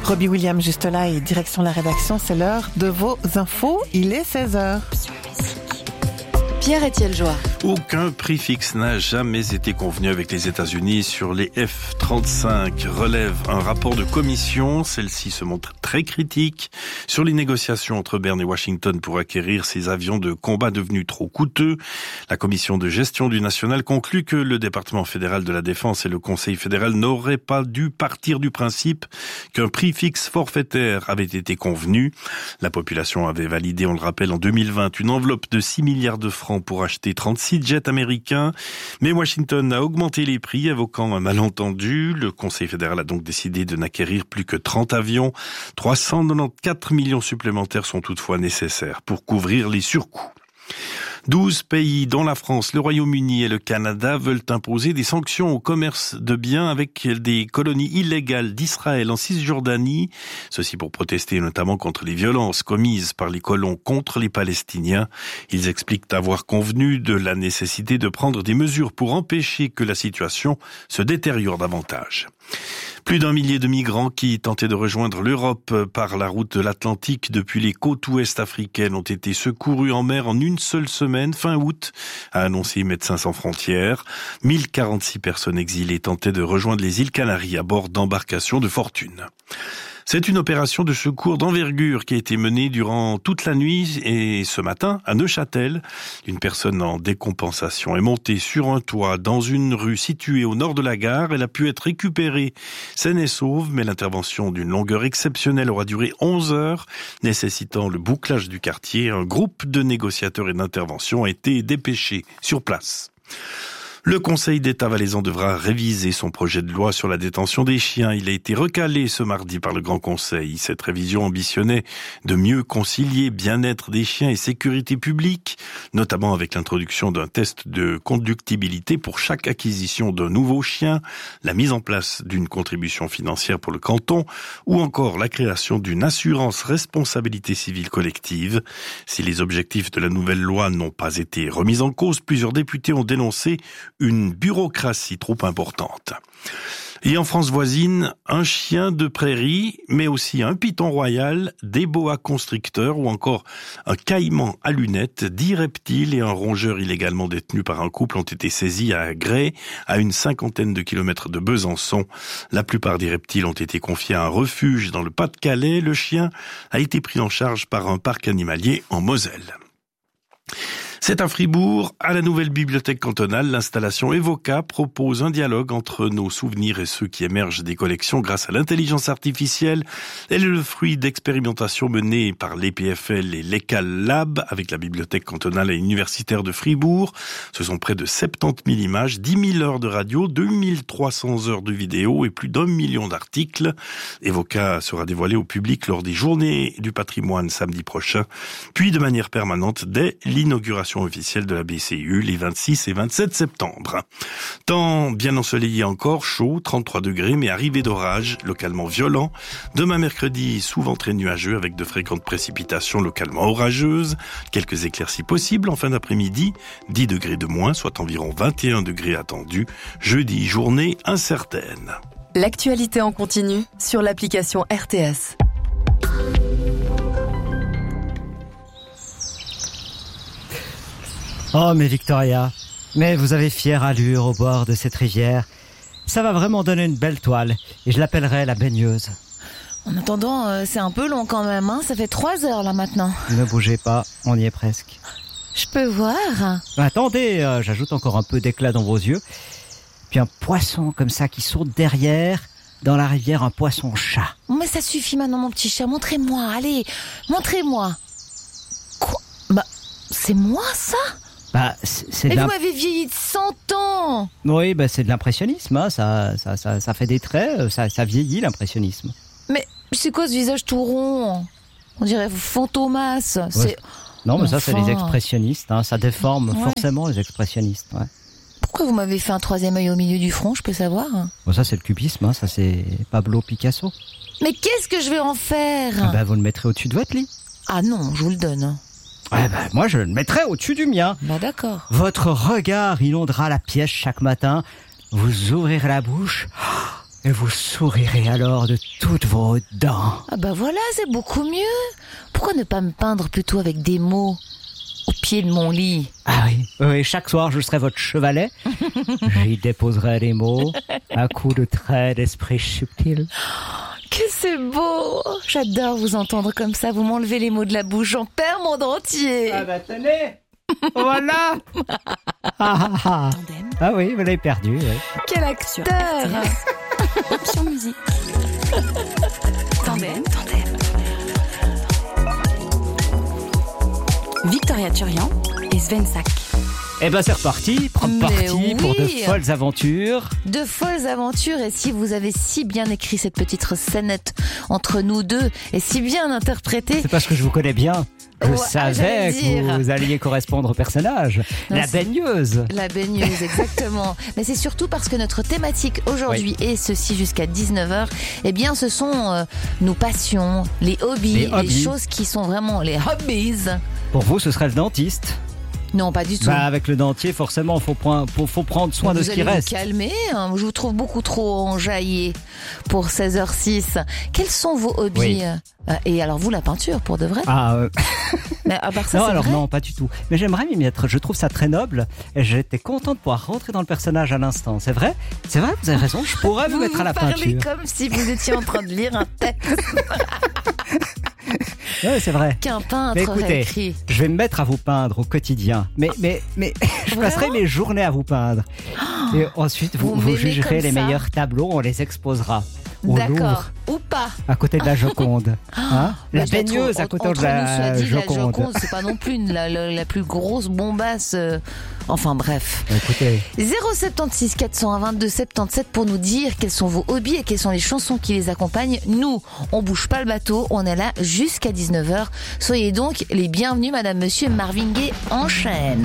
Robbie Williams juste là et direction la rédaction, c'est l'heure de vos infos, il est 16h. Pierre-Étienne Joie. Aucun prix fixe n'a jamais été convenu avec les États-Unis sur les F-35, relève un rapport de commission. Celle-ci se montre très critique sur les négociations entre Berne et Washington pour acquérir ces avions de combat devenus trop coûteux. La commission de gestion du national conclut que le département fédéral de la défense et le conseil fédéral n'auraient pas dû partir du principe qu'un prix fixe forfaitaire avait été convenu. La population avait validé, on le rappelle, en 2020, une enveloppe de 6 milliards de francs pour acheter 36 jets américains. Mais Washington a augmenté les prix, évoquant un malentendu. Le Conseil fédéral a donc décidé de n'acquérir plus que 30 avions. 394 millions supplémentaires sont toutefois nécessaires pour couvrir les surcoûts. 12 pays, dont la France, le Royaume-Uni et le Canada, veulent imposer des sanctions au commerce de biens avec des colonies illégales d'Israël en Cisjordanie. Ceci pour protester notamment contre les violences commises par les colons contre les Palestiniens. Ils expliquent avoir convenu de la nécessité de prendre des mesures pour empêcher que la situation se détériore davantage. Plus d'1 millier de migrants qui tentaient de rejoindre l'Europe par la route de l'Atlantique depuis les côtes ouest africaines ont été secourus en mer en une seule semaine, fin août, a annoncé Médecins sans frontières. 1046 personnes exilées tentaient de rejoindre les îles Canaries à bord d'embarcations de fortune. C'est une opération de secours d'envergure qui a été menée durant toute la nuit et ce matin à Neuchâtel. Une personne en décompensation est montée sur un toit dans une rue située au nord de la gare. Elle a pu être récupérée saine et sauve, mais l'intervention d'une longueur exceptionnelle aura duré 11 heures, nécessitant le bouclage du quartier. Un groupe de négociateurs et d'intervention a été dépêché sur place. Le Conseil d'État valaisan devra réviser son projet de loi sur la détention des chiens. Il a été recalé ce mardi par le Grand Conseil. Cette révision ambitionnait de mieux concilier bien-être des chiens et sécurité publique, notamment avec l'introduction d'un test de conductibilité pour chaque acquisition d'un nouveau chien, la mise en place d'une contribution financière pour le canton ou encore la création d'une assurance responsabilité civile collective. Si les objectifs de la nouvelle loi n'ont pas été remis en cause, plusieurs députés ont dénoncé une bureaucratie trop importante. Et en France voisine, un chien de prairie, mais aussi un python royal, des boa constricteurs ou encore un caïman à lunettes, 10 reptiles et un rongeur illégalement détenus par un couple ont été saisis à Grès, à une 50aine de kilomètres de Besançon. La plupart des reptiles ont été confiés à un refuge dans le Pas-de-Calais. Le chien a été pris en charge par un parc animalier en Moselle. C'est à Fribourg, à la nouvelle bibliothèque cantonale, l'installation Evoca propose un dialogue entre nos souvenirs et ceux qui émergent des collections grâce à l'intelligence artificielle. Elle est le fruit d'expérimentations menées par l'EPFL et l'ECAL Lab avec la bibliothèque cantonale et universitaire de Fribourg. Ce sont près de 70 000 images, 10 000 heures de radio, 2300 heures de vidéo et plus d'1 million d'articles. Evoca sera dévoilé au public lors des Journées du patrimoine samedi prochain, puis de manière permanente dès l'inauguration officielle de la BCU les 26 et 27 septembre. Temps bien ensoleillé encore, chaud, 33 degrés, mais arrivée d'orage, localement violent. Demain mercredi, souvent très nuageux avec de fréquentes précipitations localement orageuses. Quelques éclaircies possibles en fin d'après-midi. 10 degrés de moins, soit environ 21 degrés attendus. Jeudi, journée incertaine. L'actualité en continu sur l'application RTS. Oh mais Victoria, mais vous avez fière allure au bord de cette rivière. Ça va vraiment donner une belle toile et je l'appellerai la baigneuse. En attendant, c'est un peu long quand même, hein. Ça fait 3 heures là maintenant. Ne bougez pas, on y est presque. Je peux voir? Attendez, j'ajoute encore un peu d'éclat dans vos yeux. Puis un poisson comme ça qui saute derrière, dans la rivière, un poisson-chat. Mais ça suffit maintenant mon petit chat, montrez-moi, allez, montrez-moi. Quoi? Bah, c'est moi ça? Bah, c'est vous m'avez vieilli de 100 ans. Oui, bah c'est de l'impressionnisme, hein. Ça fait des traits, ça vieillit l'impressionnisme. Mais c'est quoi ce visage tout rond? On dirait Fantomas. Ouais. C'est... Non, mais ça c'est les expressionnistes, hein. Ça déforme forcément les expressionnistes, ouais. Pourquoi vous m'avez fait un 3e œil au milieu du front, je peux savoir? Bon, ça c'est le cubisme, hein. Ça c'est Pablo Picasso. Mais qu'est-ce que je vais en faire? Bah vous le mettrez au-dessus de votre lit. Ah non, je vous le donne. Ouais, bah, moi je le mettrai au-dessus du mien. Bah d'accord. Votre regard inondera la pièce chaque matin. Vous ouvrirez la bouche Et vous sourirez alors de toutes vos dents. Ah bah voilà, c'est beaucoup mieux. Pourquoi ne pas me peindre plutôt avec des mots au pied de mon lit? Ah oui, chaque soir je serai votre chevalet. J'y déposerai les mots à coups de traits d'esprit subtil. Que c'est beau! J'adore vous entendre comme ça, vous m'enlevez les mots de la bouche, j'en perds mon dentier. Ah bah tenez, voilà. Ah oui, vous l'avez perdu. Oui. Quel acteur! Option musique. Tandem. Victoria Turian et Sven Sack. Eh ben c'est reparti, pour de folles aventures. De folles aventures, et si vous avez si bien écrit cette petite scénette entre nous deux, et si bien interprété... C'est parce que je vous connais bien. Je savais que vous alliez correspondre au personnage. Non, la baigneuse. La baigneuse, exactement. Mais c'est surtout parce que notre thématique aujourd'hui, et ceci jusqu'à 19h, eh bien ce sont nos passions, les hobbies, les choses qui sont vraiment les hobbies. Pour vous, ce serait le dentiste. Non, pas du tout. Bah, avec le dentier, forcément, faut prendre soin de ce qui reste. Vous allez vous calmer, hein. Je vous trouve beaucoup trop enjaillé pour 16h06. Quels sont vos hobbies? Et alors vous, la peinture, pour de vrai? Mais à part ça, non, c'est alors vrai? non, pas du tout. Mais j'aimerais m'y mettre. Je trouve ça très noble. Et j'étais content de pouvoir rentrer dans le personnage à l'instant. C'est vrai, vous avez raison. Je pourrais me mettre à la peinture. Vous parlez comme si vous étiez en train de lire un texte. Oui, c'est vrai. Qu'un peintre aurait écrit. Je vais me mettre à vous peindre au quotidien. Mais je passerai mes journées à vous peindre. Et ensuite, vous jugerez les meilleurs tableaux, on les exposera. D'accord. Ou pas. À côté de la Joconde. Hein, la baigneuse à côté de la Joconde. La Joconde, c'est pas non plus la plus grosse bombasse. Enfin bref. Écoutez. 076 401 22 77 pour nous dire quels sont vos hobbies et quelles sont les chansons qui les accompagnent. Nous, on bouge pas le bateau, on est là jusqu'à 19h. Soyez donc les bienvenus, madame, monsieur. Marvin Gaye enchaîne.